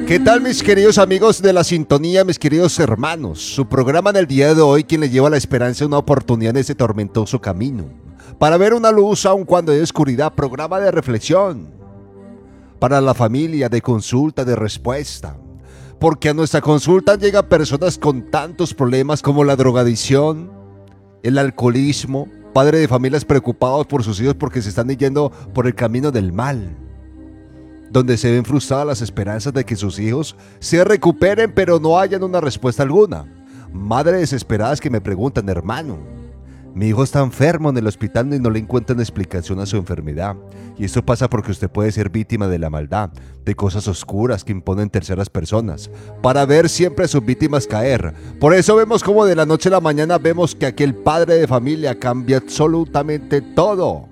¿Qué tal, mis queridos amigos de la sintonía, mis queridos hermanos? Su programa en el día de hoy, quien le lleva la esperanza una oportunidad en ese tormentoso camino, para ver una luz aun cuando hay oscuridad, programa de reflexión, para la familia, de consulta, de respuesta, porque a nuestra consulta llegan personas con tantos problemas como la drogadicción, el alcoholismo, padres de familias preocupados por sus hijos porque se están yendo por el camino del mal, donde se ven frustradas las esperanzas de que sus hijos se recuperen, pero no hayan una respuesta alguna. Madres desesperadas que me preguntan: hermano, mi hijo está enfermo en el hospital y no le encuentran explicación a su enfermedad. Y esto pasa porque usted puede ser víctima de la maldad, de cosas oscuras que imponen terceras personas, para ver siempre a sus víctimas caer. Por eso vemos como de la noche a la mañana vemos que aquel padre de familia cambia absolutamente todo.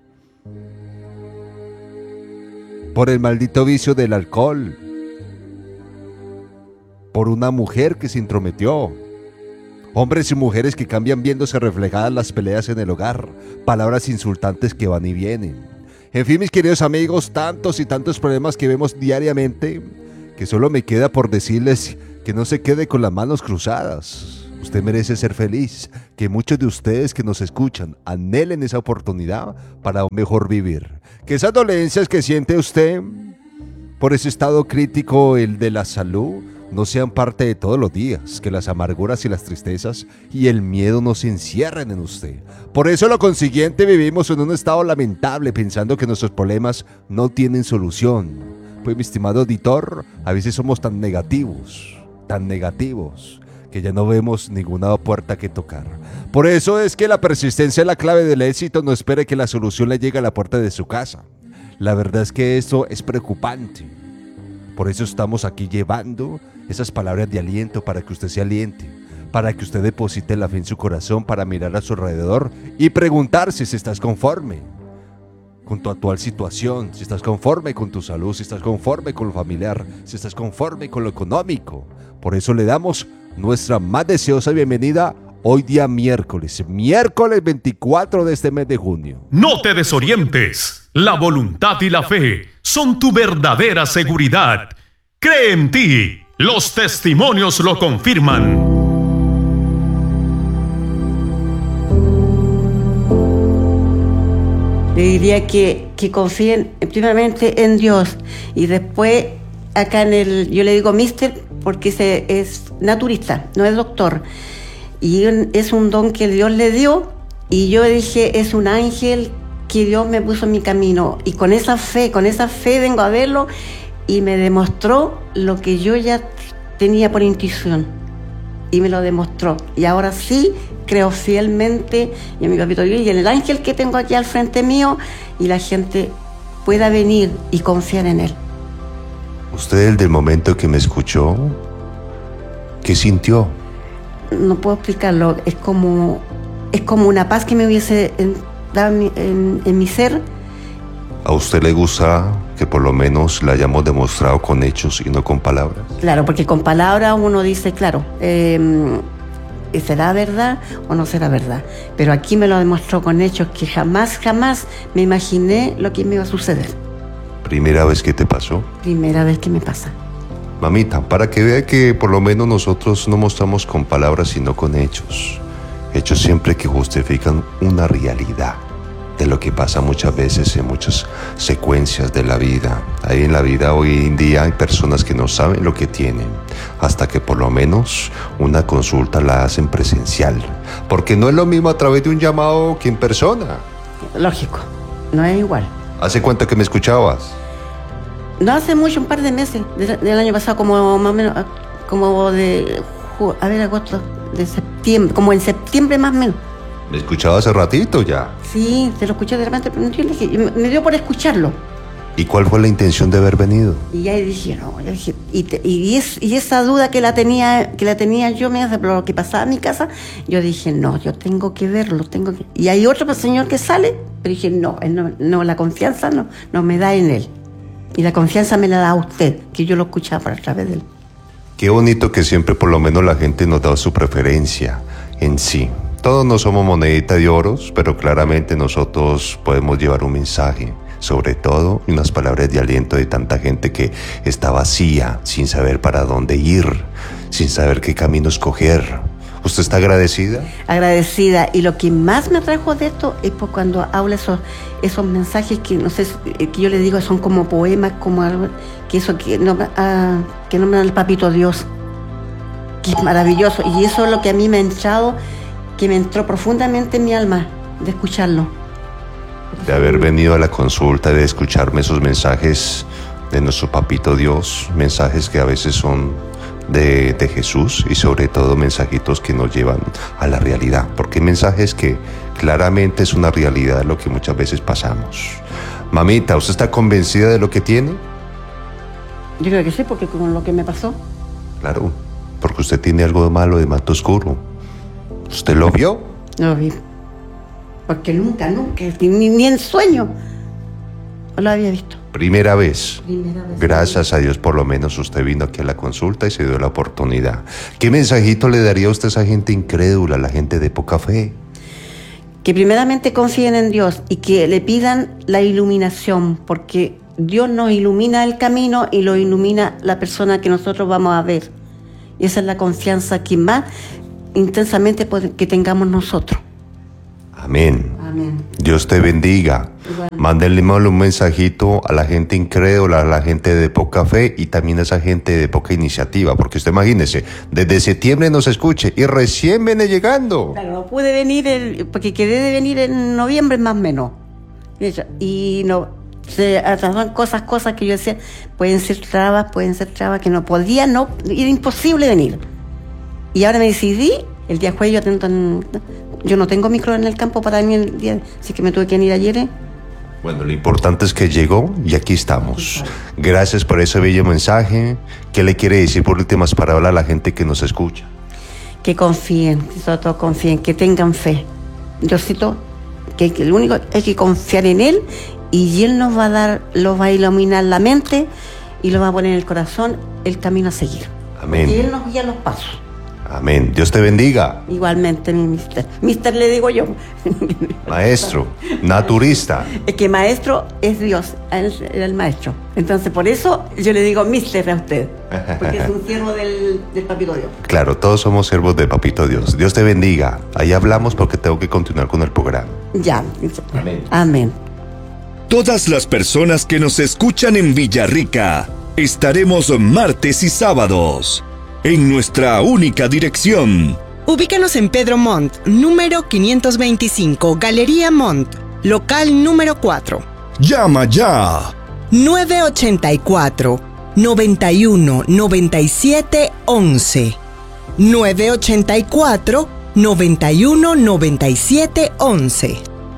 Por el maldito vicio del alcohol, por una mujer que se intrometió, hombres y mujeres que cambian viéndose reflejadas las peleas en el hogar, palabras insultantes que van y vienen. En fin, mis queridos amigos, tantos y tantos problemas que vemos diariamente, que solo me queda por decirles que no se quede con las manos cruzadas. Usted merece ser feliz, que muchos de ustedes que nos escuchan anhelen esa oportunidad para un mejor vivir. Que esas dolencias que siente usted por ese estado crítico, el de la salud, no sean parte de todos los días, que las amarguras y las tristezas y el miedo no se encierren en usted. Por eso, lo consiguiente, vivimos en un estado lamentable pensando que nuestros problemas no tienen solución. Pues, mi estimado auditor, a veces somos tan negativos, que ya no vemos ninguna puerta que tocar. Por eso es que la persistencia es la clave del éxito. No espere que la solución le llegue a la puerta de su casa. La verdad es que esto es preocupante. Por eso estamos aquí llevando esas palabras de aliento para que usted se aliente, para que usted deposite la fe en su corazón, para mirar a su alrededor y preguntarse si estás conforme con tu actual situación, si estás conforme con tu salud, si estás conforme con lo familiar, si estás conforme con lo económico. Por eso le damos nuestra más deseosa bienvenida hoy día miércoles 24 de este mes de junio. No te desorientes, la voluntad y la fe son tu verdadera seguridad. Cree en ti, los testimonios lo confirman. Le diría que confíen primeramente en Dios y después acá yo le digo mister porque es naturista, no es doctor, y es un don que Dios le dio, y yo dije, es un ángel que Dios me puso en mi camino, y con esa fe vengo a verlo, y me demostró lo que yo ya tenía por intuición, y me lo demostró, y ahora sí creo fielmente en mi papito Dios y en el ángel que tengo aquí al frente mío, y la gente pueda venir y confiar en él. ¿Usted, desde el momento que me escuchó, qué sintió? No puedo explicarlo, es como una paz que me hubiese dado en mi ser. ¿A usted le gusta que por lo menos la hayamos demostrado con hechos y no con palabras? Claro, porque con palabras uno dice, claro, ¿será verdad o no será verdad? Pero aquí me lo demostró con hechos que jamás me imaginé lo que me iba a suceder. ¿Primera vez que te pasó? Primera vez que me pasa. Mamita, para que vea que por lo menos nosotros no mostramos con palabras sino con hechos. Hechos siempre que justifican una realidad de lo que pasa muchas veces en muchas secuencias de la vida. Ahí en la vida hoy en día hay personas que no saben lo que tienen hasta que por lo menos una consulta la hacen presencial. Porque no es lo mismo a través de un llamado que en persona. Lógico, no es igual. ¿Hace cuánto que me escuchabas? No hace mucho, un par de meses, del año pasado, como más o menos, como de, agosto, de septiembre, como en septiembre más o menos. ¿Me escuchaba hace ratito ya? Sí, te lo escuché de repente, pero yo le dije, me dio por escucharlo. ¿Y cuál fue la intención de haber venido? Y ya dije, no, yo dije, y esa duda que la tenía yo, por lo que pasaba en mi casa, yo dije, no, yo tengo que verlo, Y hay otro señor que sale, pero dije, no, la confianza no me da en él. Y la confianza me la da a usted, que yo lo escuchaba por a través de él. Qué bonito que siempre por lo menos la gente nos da su preferencia en sí. Todos no somos monedita de oros, pero claramente nosotros podemos llevar un mensaje sobre todo unas palabras de aliento de tanta gente que está vacía, sin saber para dónde ir, sin saber qué camino escoger. ¿Usted está agradecida? Agradecida. Y lo que más me atrajo de esto es por cuando habla esos mensajes que no sé, que yo le digo son como poemas, como algo, que nombran al Papito Dios, que es maravilloso. Y eso es lo que a mí me ha entrado, que me entró profundamente en mi alma de escucharlo. De haber venido a la consulta, de escucharme esos mensajes de nuestro Papito Dios, mensajes que a veces son de Jesús y sobre todo mensajitos que nos llevan a la realidad, porque hay mensajes que claramente es una realidad lo que muchas veces pasamos. Mamita, ¿usted está convencida de lo que tiene? Yo creo que sí, porque con lo que me pasó. Claro, porque usted tiene algo de malo, de manto oscuro. ¿Usted lo vio? No lo vi. Porque nunca, ni en sueño lo había visto. Primera vez. Primera vez. Gracias a Dios, por lo menos usted vino aquí a la consulta y se dio la oportunidad. ¿Qué mensajito le daría usted a esa gente incrédula, a la gente de poca fe? Que primeramente confíen en Dios y que le pidan la iluminación, porque Dios nos ilumina el camino y lo ilumina la persona que nosotros vamos a ver. Y esa es la confianza que más intensamente que tengamos nosotros. Amén. Amén. Dios te bendiga. Igual. Mándenle un mensajito a la gente incrédula, a la gente de poca fe y también a esa gente de poca iniciativa, porque usted imagínese, desde septiembre nos escuche y recién viene llegando. Claro, no pude venir, porque quedé de venir en noviembre más o menos. Y no, se atrasaron cosas que yo decía, pueden ser trabas, que no podía, no, era imposible venir. Y ahora me decidí, el día jueves yo no tengo micro en el campo para venir el día, así que me tuve que venir ayer. Bueno, lo importante es que llegó y aquí estamos. Gracias por ese bello mensaje. ¿Qué le quiere decir por últimas palabras a la gente que nos escucha? Que confíen, que sobre todo confíen, que tengan fe. Diosito, que lo único hay que confiar en Él y Él nos va a dar, los va a iluminar la mente y lo va a poner en el corazón el camino a seguir. Amén. Y Él nos guía los pasos. Amén. Dios te bendiga. Igualmente, mi mister. Mister le digo yo. Maestro, naturista. Es que maestro es Dios, Él era el maestro. Entonces, por eso yo le digo mister a usted, porque es un siervo del Papito Dios. Claro, todos somos siervos de Papito Dios. Dios te bendiga. Ahí hablamos porque tengo que continuar con el programa. Ya. Amén. Amén. Todas las personas que nos escuchan en Villarrica, estaremos martes y sábados en nuestra única dirección. Ubícanos en Pedro Montt, número 525, Galería Montt, local número 4. Llama ya. 984 91 97 11. 984 91 97 11.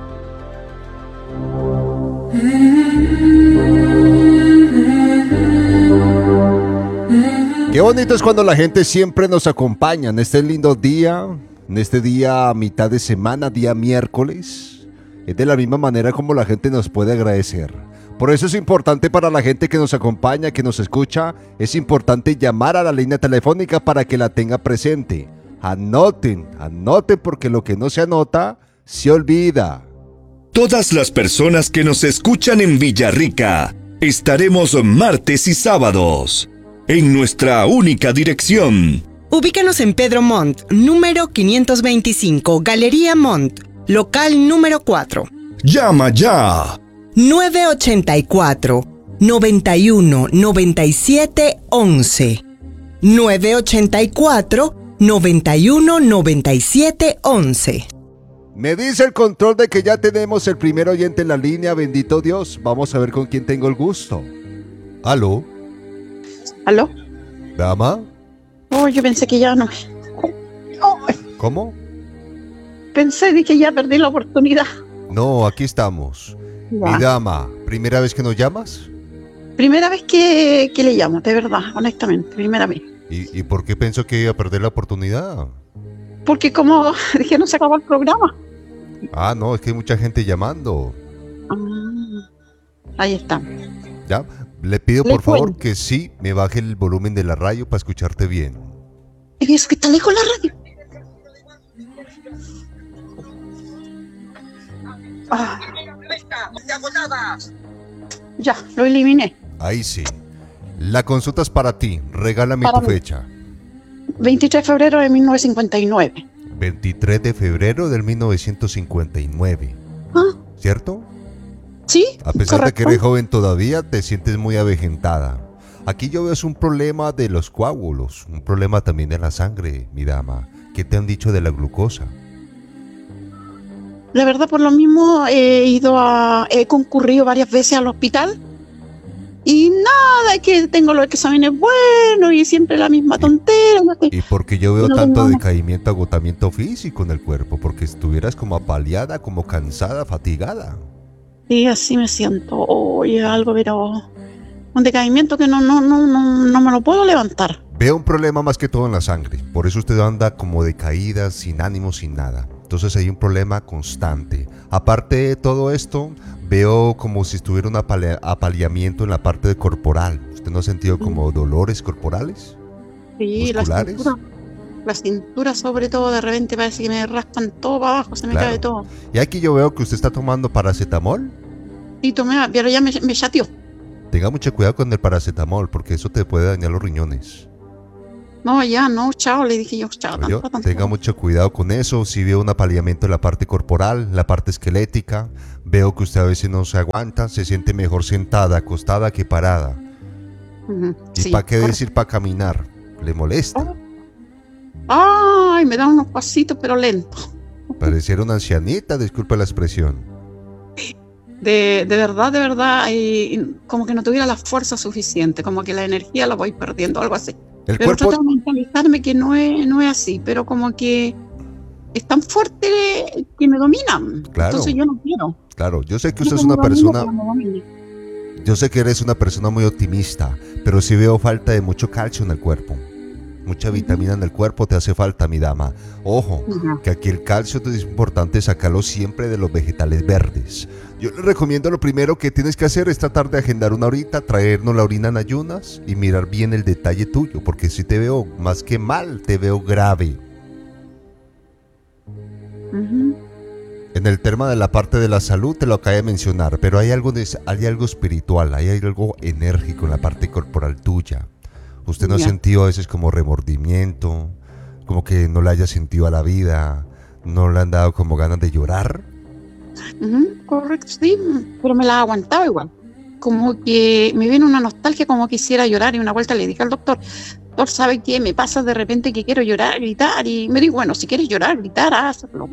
Qué bonito es cuando la gente siempre nos acompaña en este lindo día, en este día a mitad de semana, día miércoles. Es de la misma manera como la gente nos puede agradecer. Por eso es importante para la gente que nos acompaña, que nos escucha, es importante llamar a la línea telefónica para que la tenga presente. Anoten porque lo que no se anota, se olvida. Todas las personas que nos escuchan en Villarrica, estaremos martes y sábados en nuestra única dirección. Ubícanos en Pedro Montt, número 525, Galería Montt, local número 4. Llama ya. 984 91 97 11. 984 91 97 11. Me dice el control de que ya tenemos el primer oyente en la línea, bendito Dios. Vamos a ver con quién tengo el gusto. ¿Aló? ¿Aló? ¿Dama? Oh, yo pensé que ya no. Oh, ¿Cómo? pensé de que ya perdí la oportunidad. No, aquí estamos. Ya. Mi dama, ¿primera vez que nos llamas? Primera vez que le llamo, de verdad, honestamente, primera vez. ¿Y por qué pensó que iba a perder la oportunidad? Porque como dije, no se acabó el programa. Ah, no, es que hay mucha gente llamando. Ah, ahí está. ¿Ya? Le pido Le por favor cuento. que sí me baje el volumen de la radio para escucharte bien. Es que está lejos la radio. Ah. Ya, lo eliminé. Ahí sí. La consulta es para ti. Regálame Para tu mí. fecha. 23 de febrero de 1959. 23 de febrero del 1959. Ah, ¿Cierto? sí, A pesar de que correcto. eres joven todavía, te sientes muy avejentada. Aquí yo veo es un problema de los coágulos, un problema también de la sangre, mi dama. ¿Qué te han dicho de la glucosa? La verdad, por lo mismo, he concurrido varias veces al hospital y nada, que tengo los exámenes buenos y siempre la misma tontera. No sé. Y porque yo veo No tanto tengo- decaimiento, agotamiento físico en el cuerpo, porque estuvieras como apaleada, como cansada, fatigada. Sí, así me siento. Oye, algo, pero un decaimiento que no me lo puedo levantar. Veo un problema más que todo en la sangre, por eso usted anda como decaída, sin ánimo, sin nada. Entonces hay un problema constante. Aparte de todo esto, veo como si estuviera un apaleamiento en la parte corporal. ¿Usted no ha sentido como dolores corporales? Sí, ¿Musculares? la cintura sobre todo, de repente parece que me raspan todo para abajo, se me Claro. cae todo. Y aquí yo veo que usted está tomando paracetamol. Y tomé, pero ya me chateó. Tenga mucho cuidado con el paracetamol, porque eso te puede dañar los riñones. No, ya, no, chao, le dije yo, chao. Yo, tanto. tenga mucho cuidado con eso. Si veo un apaleamiento en la parte corporal, la parte esquelética, veo que usted a veces no se aguanta, se siente mejor sentada, acostada que parada. Ujú, ¿Y sí, para qué correcto. decir para caminar? ¿Le molesta? Ay, me dan unos pasitos, pero lentos. Pareciera una ancianita, disculpe la expresión. De verdad, y como que no tuviera la fuerza suficiente, como que la energía la voy perdiendo, algo así. El Pero cuerpo, trato de mentalizarme que no es así, pero como que es tan fuerte que me dominan. Claro. Entonces yo no quiero. claro, yo sé que Yo usted es como una domino, persona, pero me domina. yo sé que eres una persona muy optimista, pero sí veo falta de mucho calcio en el cuerpo. Mucha vitamina en el cuerpo te hace falta, mi dama. Ojo, Ujú. que aquí el calcio es importante sacarlo siempre de los vegetales verdes. Yo le recomiendo, lo primero que tienes que hacer es tratar de agendar una horita, traernos la orina en ayunas y mirar bien el detalle tuyo, porque si te veo más que mal, te veo grave. Ujú. En el tema de la parte de la salud te lo acabo de mencionar, pero hay algo espiritual, hay algo enérgico en la parte corporal tuya. ¿Usted no ha Ya. sentido a veces como remordimiento, como que no le haya sentido a la vida, no le han dado como ganas de llorar? Ujú, correcto, sí, pero me la he aguantado igual. Como que me viene una nostalgia, como quisiera llorar. Y una vuelta le dije al doctor, ¿sabe qué? Me pasa de repente que quiero llorar, gritar. Y me dijo, bueno, si quieres llorar, gritar, hazlo.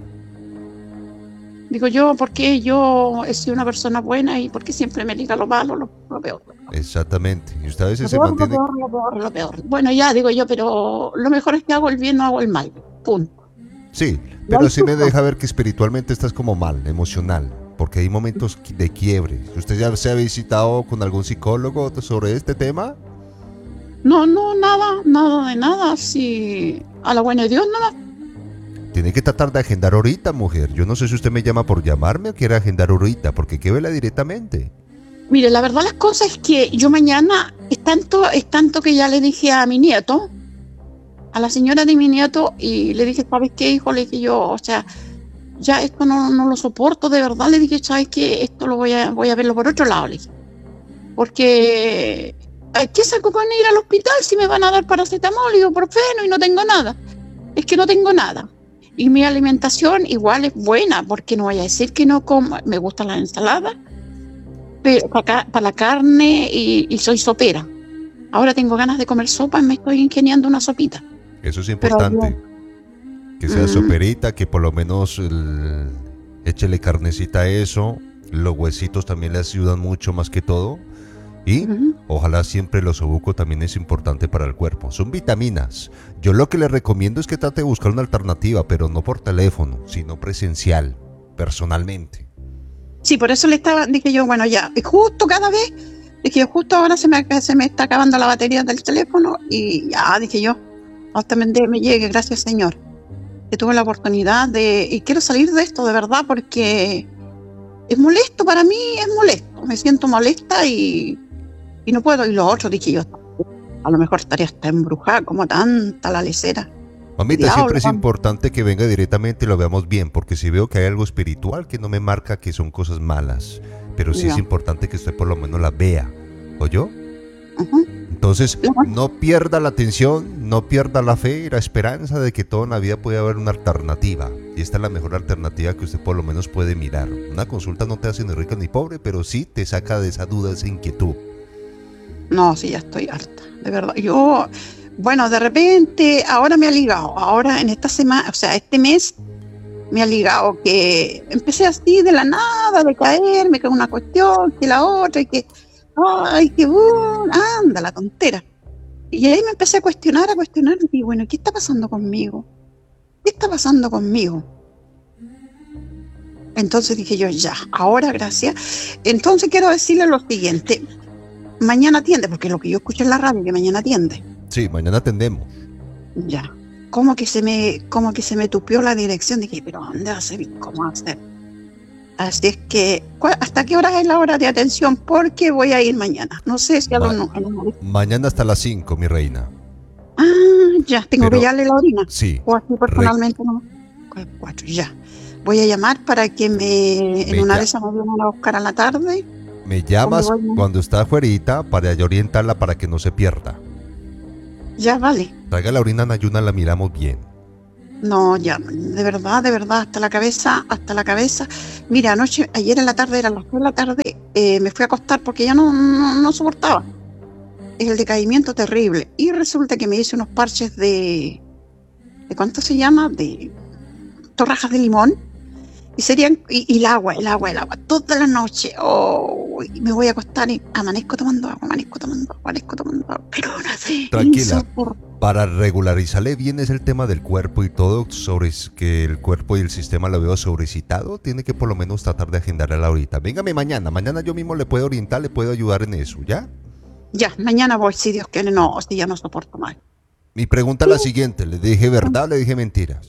Digo yo, porque yo he sido una persona buena y porque siempre me liga lo malo, lo peor. Exactamente. Y usted a veces Lo se peor, mantiene... lo peor. Bueno, ya digo yo, pero lo mejor es que hago el bien, no hago el mal. Punto. Sí, pero sí me deja ver que espiritualmente estás como mal, emocional, porque hay momentos de quiebre. ¿Usted ya se ha visitado con algún psicólogo sobre este tema? No, nada de nada. Sí, a la buena de Dios, nada. Tiene que tratar de agendar ahorita, mujer. Yo no sé si usted me llama por llamarme o quiere agendar ahorita, porque que vela directamente. Mire, la verdad las cosas es que yo mañana es tanto que ya le dije a mi nieto, a la señora de mi nieto, y le dije, ¿sabes qué, hijo? Le dije yo, o sea, ya esto no lo soporto, de verdad. Le dije, ¿sabes qué? Esto lo voy a verlo por otro lado, le dije. Porque, ¿qué saco con ir al hospital si me van a dar paracetamol y ibuprofeno y no tengo nada? Es que no tengo nada. Y mi alimentación igual es buena, porque no voy a decir que no como, me gusta la ensalada, pero para la carne y soy sopera. Ahora tengo ganas de comer sopa y me estoy ingeniando una sopita. Eso es Pero importante. Que sea Mm. soperita, que por lo menos échele carnecita a eso. Los huesitos también le ayudan mucho más que todo. Y Ujú. ojalá siempre los osobuco también es importante para el cuerpo. Son vitaminas. Yo lo que le recomiendo es que trate de buscar una alternativa, pero no por teléfono, sino presencial, personalmente. Sí, por eso dije yo, bueno, ya, y justo cada vez, dije yo, justo ahora se me está acabando la batería del teléfono y ya, dije yo, hasta me llegue, gracias Señor, que tuve la oportunidad y quiero salir de esto de verdad porque es molesto para mí, es molesto, me siento molesta y no puedo. Y lo otro, dije yo, a lo mejor estaría hasta embrujada, como tanta la lecera. Mamita, Diablo, siempre es vamos. importante que venga directamente y lo veamos bien, porque si veo que hay algo espiritual que no me marca que son cosas malas. pero sí Ya. es importante que usted por lo menos la vea, ¿oyó? Ujú. Entonces, Ajá. no pierda la atención, no pierda la fe y la esperanza de que todo en la vida puede haber una alternativa. Y esta es la mejor alternativa que usted por lo menos puede mirar. Una consulta no te hace ni rico ni pobre, pero sí te saca de esa duda, esa inquietud. No, sí, ya estoy harta, de verdad. Yo, bueno, de repente, ahora me ha ligado, ahora en esta semana, o sea, este mes me ha ligado que empecé así de la nada, de caerme con una cuestión, que la otra, y que, ay, que, anda, la tontera. Y ahí me empecé a cuestionar, y bueno, ¿qué está pasando conmigo? ¿Qué está pasando conmigo? Entonces dije yo, ya, ahora gracias. Entonces quiero decirle lo siguiente. Mañana atiende, porque lo que yo escuché en la radio, que mañana atiende. Sí, mañana atendemos. Ya. Como que se me tupió la dirección. Dije, pero ¿dónde hacer? ¿Cómo hacer? Así es que, ¿hasta qué hora es la hora de atención? Porque voy a ir mañana. No sé si a los Mañana hasta las 5, mi reina. Ah, ya, tengo Pero- que darle la orina. Sí. O así personalmente no. 4, ya. Voy a llamar para que en una de esas me vayan a buscar a la tarde. Me llamas ¿Cómo voy? cuando está afuerita para yo orientarla para que no se pierda. Ya, vale. Traiga la orina en ayuna, la miramos bien. No, ya, de verdad, hasta la cabeza. Mira, ayer en la tarde, eran las 2 de la tarde, me fui a acostar porque ya no soportaba. Es el decaimiento terrible. Y resulta que me hice unos parches ¿de cuánto se llama? De torrajas de limón. Y y el agua, toda la noche. Oh, y me voy a acostar y amanezco tomando agua. Pero no sé, Tranquila. insoportable. Para regularizarle bien es el tema del cuerpo y todo, sobre que el cuerpo y el sistema lo veo sobrecitado, tiene que por lo menos tratar de agendarla ahorita. Véngame mañana yo mismo le puedo orientar, le puedo ayudar en eso, ¿ya? Ya, mañana voy, si Dios quiere. No, si ya no soporto más. Mi pregunta es la siguiente, ¿le dije verdad o le dije mentiras?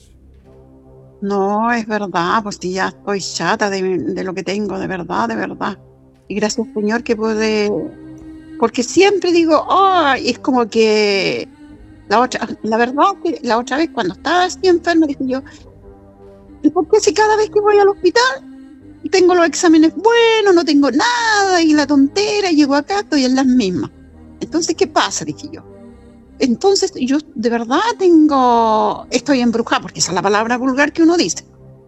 No, es verdad, pues si ya estoy chata de lo que tengo, de verdad. Y gracias, Señor, que puede... Porque siempre digo, ay, es como que... La verdad que la otra vez cuando estaba así enferma dije yo, ¿y por qué si cada vez que voy al hospital y tengo los exámenes buenos, no tengo nada y la tontera, llego acá, estoy en las mismas? Entonces, ¿qué pasa? Dije yo. Entonces yo de verdad estoy embrujada, porque esa es la palabra vulgar que uno dice.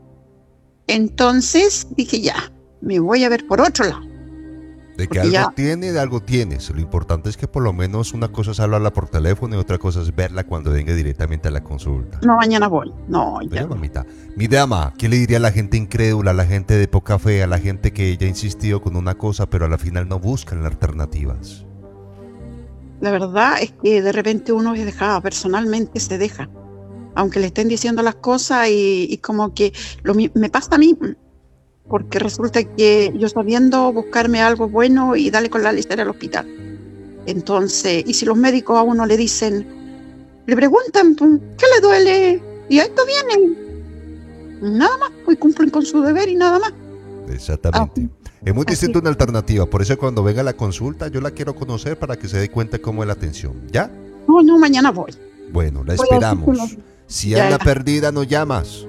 Entonces dije ya, me voy a ver por otro lado. De que Porque algo ya- tiene, de algo tienes. Lo importante es que por lo menos una cosa es hablarla por teléfono y otra cosa es verla cuando venga directamente a la consulta. No, mañana voy. No, ya. Oiga, mamita. Mi dama, ¿qué le diría a la gente incrédula, a la gente de poca fe, a la gente que ya ha insistido con una cosa pero a la final no buscan alternativas? La verdad es que de repente uno se deja, personalmente se deja. Aunque le estén diciendo las cosas y como que me pasa a mí, porque resulta que yo sabiendo buscarme algo bueno y darle con la listera al hospital. Entonces, y si los médicos a uno le preguntan, ¿qué le duele? Y a esto vienen. Nada más, pues cumplen con su deber y nada más. Exactamente. Es muy distinto una alternativa, por eso cuando venga la consulta yo la quiero conocer para que se dé cuenta cómo es la atención, ¿ya? No, mañana voy. Bueno, la Voy a esperamos. decirle- Si Ya. anda perdida, no llamas.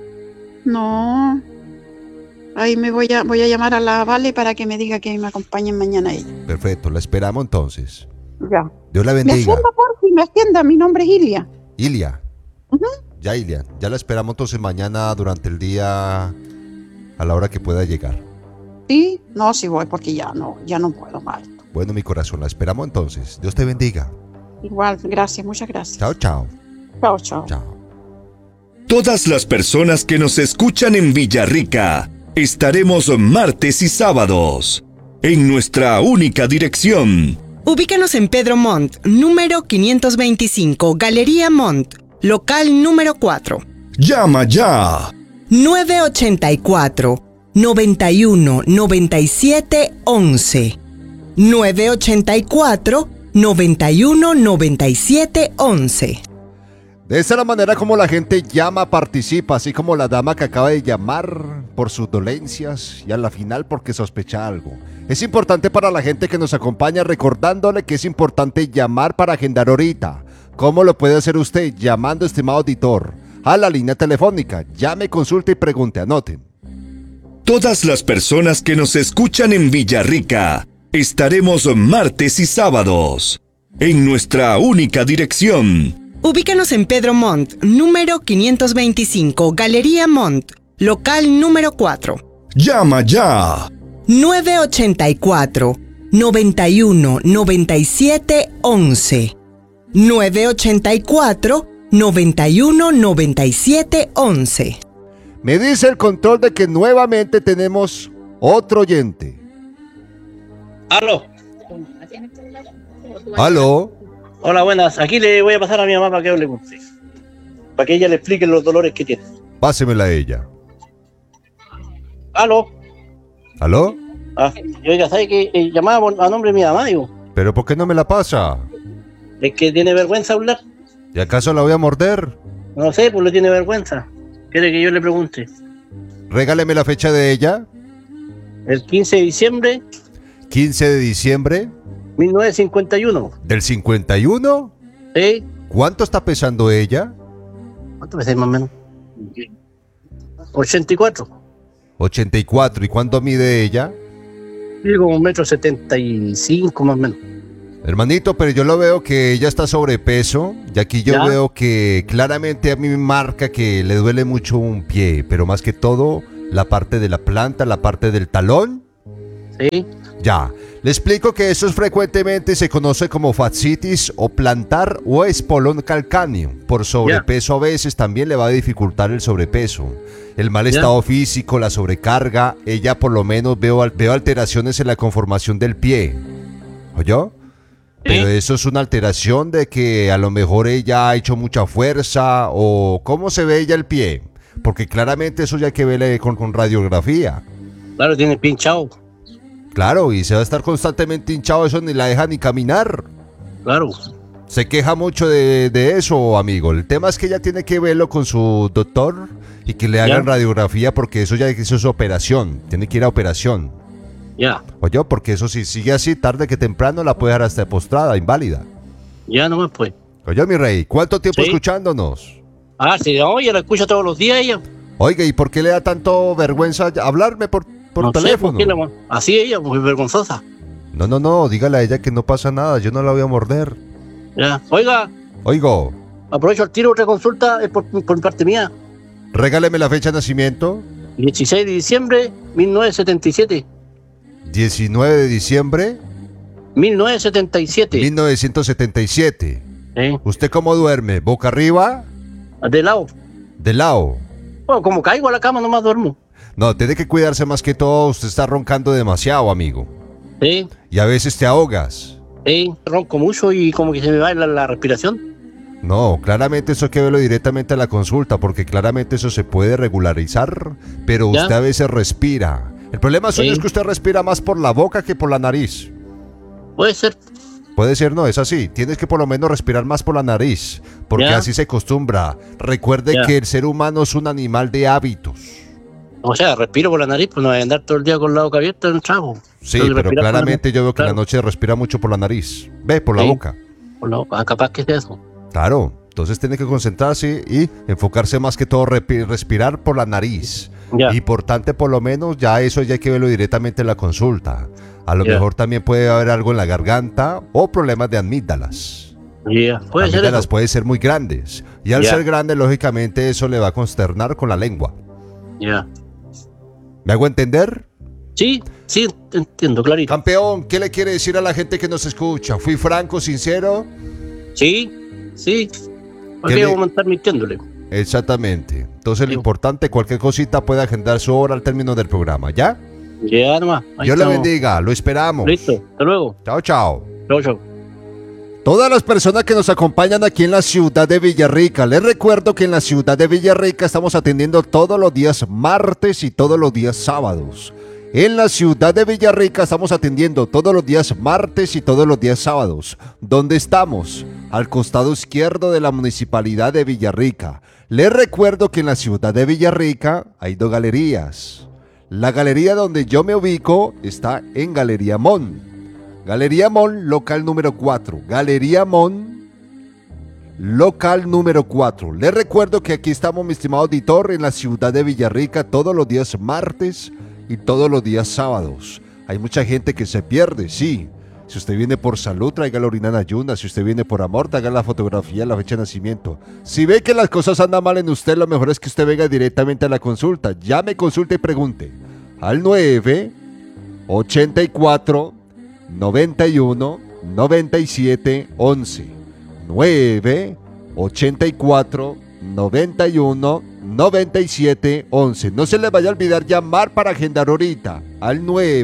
No. Ahí me voy a llamar a la Vale para que me diga que me acompañen mañana ella. Perfecto, la esperamos entonces. Ya. Dios la Me bendiga. agenda, me agenda. Mi nombre es Ilia. Ilia. Ujú. Ya, Ilia. Ya la esperamos entonces mañana durante el día a la hora que pueda llegar. ¿Sí? No, sí voy porque ya no puedo más. Bueno, mi corazón, la esperamos entonces. Dios te bendiga. Igual, gracias, muchas gracias. Chao, chao. Chao. Chao. Todas las personas que nos escuchan en Villarrica, estaremos martes y sábados en nuestra única dirección. Ubícanos en Pedro Montt, número 525, Galería Montt, local número 4. Llama ya. 984 91 97 11. 984 91 97 11. De esa es la manera como la gente llama, participa, así como la dama que acaba de llamar por sus dolencias y a la final porque sospecha algo. Es importante para la gente que nos acompaña recordándole que es importante llamar para agendar ahorita. ¿Cómo lo puede hacer usted? Llamando, estimado auditor, a la línea telefónica. Llame, consulte y pregunte, anoten. todas las personas que nos escuchan en Villarrica, estaremos martes y sábados en nuestra única dirección. Ubícanos en Pedro Montt, número 525, Galería Montt, local número 4. ¡Llama ya! 984 91 97 11. 984 91 97 11. Me dice el control de que nuevamente tenemos otro oyente. Aló. ¿Aló? Hola, buenas. Aquí le voy a pasar a mi mamá para que hable con usted. Para que ella le explique los dolores que tiene. Pásemela a ella. Aló. ¿Aló? Y oiga, ¿sabe que llamaba a nombre de mi mamá, yo? ¿Pero por qué no me la pasa? ¿Es que tiene vergüenza hablar? ¿Y acaso la voy a morder? No sé, pues le tiene vergüenza. ¿Quiere que yo le pregunte? Regáleme la fecha de ella. El 15 de diciembre 15 de diciembre 1951. del 51. ¿Sí? ¿Cuánto está pesando ella? ¿Cuánto me más o menos? 84. 84. ¿Y cuánto mide ella? Sí, como 1,75 m más o menos. Hermanito, pero yo lo veo que ella está sobrepeso. Y aquí yo ¿Ya? veo que claramente a mí me marca que le duele mucho un pie. Pero más que todo, la parte de la planta, la parte del talón. Sí. Ya, le explico que eso frecuentemente se conoce como fascitis o plantar o espolón calcáneo. Por sobrepeso a veces también le va a dificultar el sobrepeso. El mal estado físico, la sobrecarga, ella por lo menos veo alteraciones en la conformación del pie. ¿Oyó? Pero eso es una alteración de que a lo mejor ella ha hecho mucha fuerza o cómo se ve ella el pie. Porque claramente eso ya hay que verle con radiografía. Claro, tiene pinchado. Claro, y se va a estar constantemente hinchado, eso ni la deja ni caminar. Claro. Se queja mucho de eso, amigo. El tema es que ella tiene que verlo con su doctor y que le hagan radiografía porque eso es operación. Tiene que ir a operación. Ya. Oye, porque eso si sigue así, tarde que temprano la puede dejar hasta postrada, inválida. Ya nomás pues. Oye, mi rey, ¿cuánto tiempo escuchándonos? Sí, oye, la escucho todos los días ella. Oiga, ¿y por qué le da tanto vergüenza hablarme por no teléfono? Sé, así ella, muy vergonzosa. No, dígale a ella que no pasa nada, yo no la voy a morder. Ya, oiga. Oigo. Aprovecho el tiro, otra consulta por parte mía. Regáleme la fecha de nacimiento. 16 de diciembre 1977. 19 de diciembre 1977. 1977. ¿Usted cómo duerme? ¿Boca arriba? De lado. ¿De lado? Bueno, como caigo a la cama nomás duermo. No, tiene que cuidarse más que todo. Usted está roncando demasiado, amigo. Sí. Y a veces te ahogas. Sí, ronco mucho y como que se me va la respiración. No, claramente eso hay que verlo directamente a la consulta, porque claramente eso se puede regularizar, pero usted a veces respira. El problema suyo es que usted respira más por la boca que por la nariz. Puede ser. Puede ser, no, es así. Tienes que por lo menos respirar más por la nariz, porque así se acostumbra. Recuerde que el ser humano es un animal de hábitos. O sea, respiro por la nariz, pues no voy a andar todo el día con la boca abierta en el trago. Sí, pero claramente yo veo que en la noche respira mucho por la nariz. Ve, por la boca. Por la boca, capaz que es eso. Claro, entonces tiene que concentrarse y enfocarse más que todo respirar por la nariz. Importante por lo menos, ya eso ya hay que verlo directamente en la consulta. A lo mejor también puede haber algo en la garganta o problemas de amígdalas. Puede ser eso. Pueden ser muy grandes. Y al ser grande, lógicamente, eso le va a consternar con la lengua. ¿Me hago entender? Sí, entiendo, clarito. Campeón, ¿qué le quiere decir a la gente que nos escucha? ¿Fui franco, sincero? Sí. ¿Por qué vamos a estar mintiéndole? Exactamente. Entonces lo importante, cualquier cosita puede agendar su hora al término del programa, ¿ya? Ya nomás. Dios le bendiga, lo esperamos. Listo, hasta luego. Chao, chao. Chao. Todas las personas que nos acompañan aquí en la ciudad de Villarrica, les recuerdo que en la ciudad de Villarrica estamos atendiendo todos los días martes y todos los días sábados. En la ciudad de Villarrica estamos atendiendo todos los días martes y todos los días sábados. ¿Dónde estamos? Al costado izquierdo de la municipalidad de Villarrica. Les recuerdo que en la ciudad de Villarrica hay dos galerías. La galería donde yo me ubico está en Galería Montt. Galería Montt, local número 4. Galería Montt, local número 4. Les recuerdo que aquí estamos, mi estimado auditor, en la ciudad de Villarrica todos los días martes y todos los días sábados. Hay mucha gente que se pierde, sí. Si usted viene por salud, traiga la orina en ayunas. Si usted viene por amor, traiga la fotografía, la fecha de nacimiento. Si ve que las cosas andan mal en usted, lo mejor es que usted venga directamente a la consulta. Llame, consulte y pregunte al 984 91 97 11. 984 91 97 11. No se le vaya a olvidar llamar para agendar ahorita al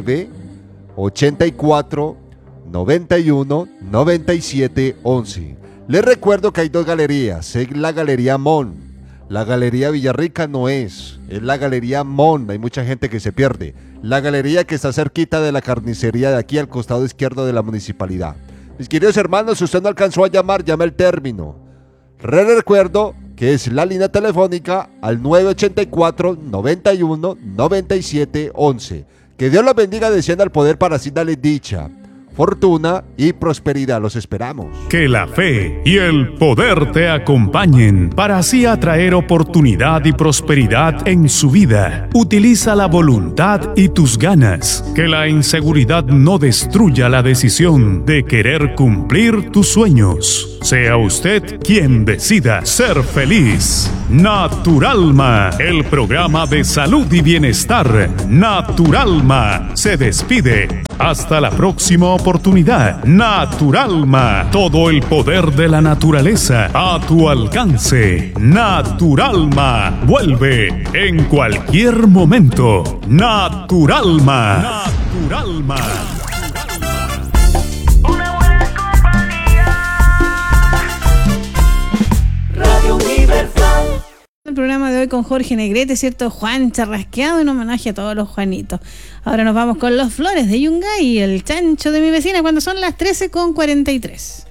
984 91 97 11. Les recuerdo que hay dos galerías, es la Galería Mon. La Galería Villarrica no es la Galería Mon, hay mucha gente que se pierde. La galería que está cerquita de la carnicería de aquí al costado izquierdo de la municipalidad. Mis queridos hermanos, si usted no alcanzó a llamar, llame al término. Recuerdo que es la línea telefónica al 984 91 97 11. Que Dios los bendiga, descienda al poder para así darles dicha, fortuna y prosperidad. Los esperamos. Que la fe y el poder te acompañen para así atraer oportunidad y prosperidad en su vida. Utiliza la voluntad y tus ganas. Que la inseguridad no destruya la decisión de querer cumplir tus sueños. Sea usted quien decida ser feliz. Naturalma, el programa de salud y bienestar. Naturalma se despide. Hasta la próxima oportunidad. Naturalma, todo el poder de la naturaleza a tu alcance. Naturalma, vuelve en cualquier momento. Naturalma. Naturalma. El programa de hoy con Jorge Negrete, ¿cierto? Juan Charrasqueado, en homenaje a todos los Juanitos. Ahora nos vamos con los Flores de Yungay y el chancho de mi vecina cuando son las 13:43.